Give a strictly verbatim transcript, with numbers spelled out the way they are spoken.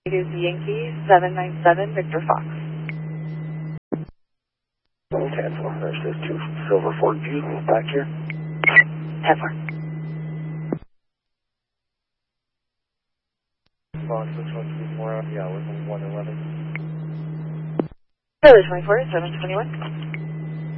It is Yankee seven nine seven Victor Fox. ten four, there's this two Silver Ford Butte back here. ten four. Launch this one two four, yeah, with one eleven. Taylor twenty-four, seven twenty-one.